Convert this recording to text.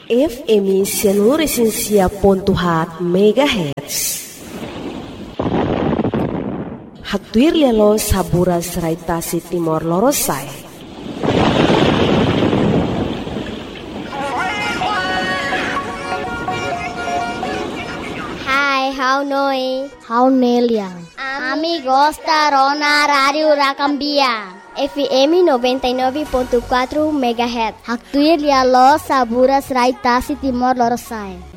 FM Sianuresinsia.hat MHz. Haktuir lialo saburas raitasi Timor Lorosai. Hai, how noi? How neliang? Amigos da Rona Radio Rakambia. FM 99.4 MHz. Haktuir lialo saburas raitasi Timor Lorosai.